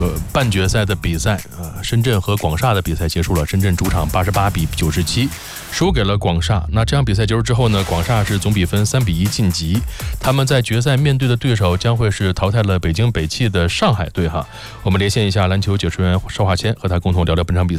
半决赛的比赛，深圳和广厦的比赛结束了，深圳主场88-97输给了广厦。那这场比赛结束之后呢，广厦是总比分3-1晋级，他们在决赛面对的对手将会是淘汰了北京北汽的上海队哈。我们连线一下篮球解说员邵华谦，和他共同聊聊本场比赛。